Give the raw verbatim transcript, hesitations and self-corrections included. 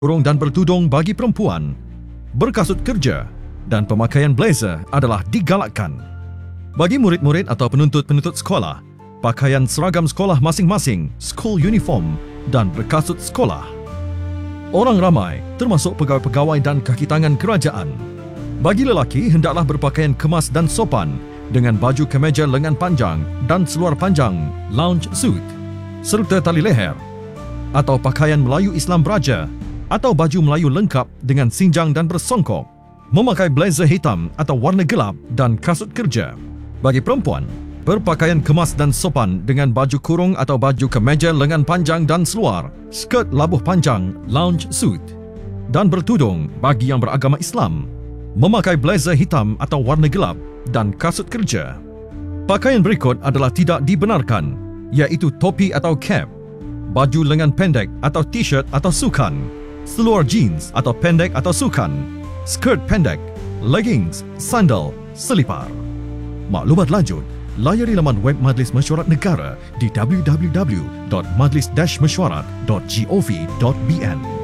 kurung dan bertudung bagi perempuan, berkasut kerja dan pemakaian blazer adalah digalakkan. Bagi murid-murid atau penuntut-penuntut sekolah, pakaian seragam sekolah masing-masing, school uniform dan berkasut sekolah. Orang ramai, termasuk pegawai-pegawai dan kaki tangan kerajaan. Bagi lelaki, hendaklah berpakaian kemas dan sopan dengan baju kemeja lengan panjang dan seluar panjang, lounge suit, serta tali leher, atau pakaian Melayu Islam Beraja atau baju Melayu lengkap dengan sinjang dan bersongkok, memakai blazer hitam atau warna gelap dan kasut kerja. Bagi perempuan, berpakaian kemas dan sopan dengan baju kurung atau baju kemeja lengan panjang dan seluar, skirt labuh panjang, lounge suit, dan bertudung bagi yang beragama Islam, memakai blazer hitam atau warna gelap dan kasut kerja. Pakaian berikut adalah tidak dibenarkan, iaitu topi atau cap, baju lengan pendek atau t-shirt atau sukan, seluar jeans atau pendek atau sukan, skirt pendek, leggings, sandal, selipar. Maklumat lanjut, layari laman web Majlis Mesyuarat Negara di w w w dot majlis dash mesyuarat dot gov dot b n.